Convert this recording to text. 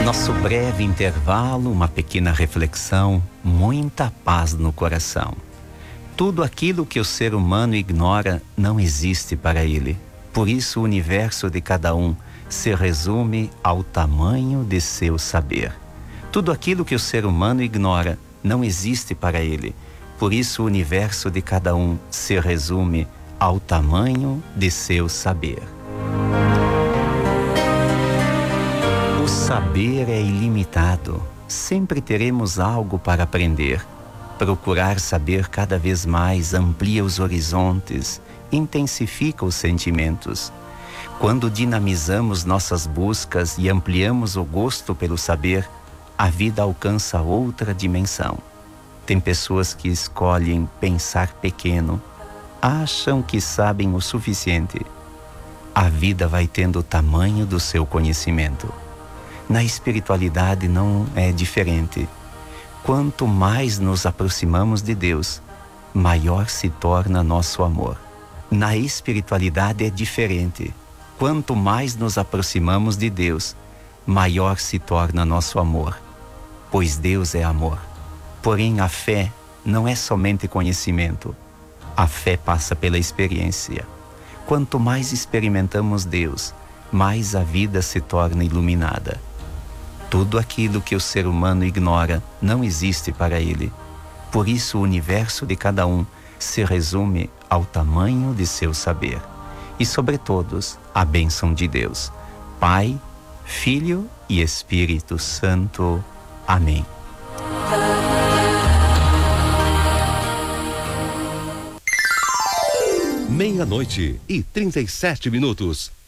Nosso breve intervalo, uma pequena reflexão, muita paz no coração. Tudo aquilo que o ser humano ignora não existe para ele. Por isso o universo de cada um se resume ao tamanho de seu saber. Tudo aquilo que o ser humano ignora não existe para ele. Por isso o universo de cada um se resume ao tamanho de seu saber. O saber é ilimitado. Sempre teremos algo para aprender. Procurar saber cada vez mais amplia os horizontes, intensifica os sentimentos. Quando dinamizamos nossas buscas e ampliamos o gosto pelo saber, a vida alcança outra dimensão. Tem pessoas que escolhem pensar pequeno, acham que sabem o suficiente. A vida vai tendo o tamanho do seu conhecimento. Na espiritualidade não é diferente. Quanto mais nos aproximamos de Deus, maior se torna nosso amor. Na espiritualidade é diferente. Quanto mais nos aproximamos de Deus, maior se torna nosso amor. Pois Deus é amor. Porém, a fé não é somente conhecimento. A fé passa pela experiência. Quanto mais experimentamos Deus, mais a vida se torna iluminada. Tudo aquilo que o ser humano ignora não existe para ele. Por isso o universo de cada um se resume ao tamanho de seu saber. E sobre todos, a bênção de Deus, Pai, Filho e Espírito Santo. Amém. Meia-noite e 37 minutos.